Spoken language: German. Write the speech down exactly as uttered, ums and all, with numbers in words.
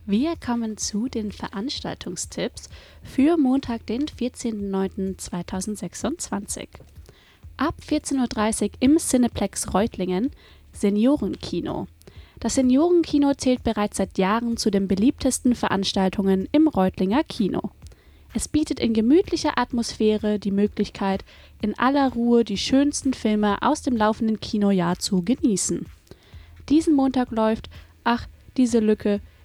Wir kommen zu den Veranstaltungstipps für Montag, den vierzehnten neunten zweitausendsechsundzwanzig. Ab vierzehn Uhr dreißig im Cineplex Reutlingen Seniorenkino. Das Seniorenkino zählt bereits seit Jahren zu den beliebtesten Veranstaltungen im Reutlinger Kino. Es bietet in gemütlicher Atmosphäre die Möglichkeit, in aller Ruhe die schönsten Filme aus dem laufenden Kinojahr zu genießen. Diesen Montag läuft Ach, diese Lücke,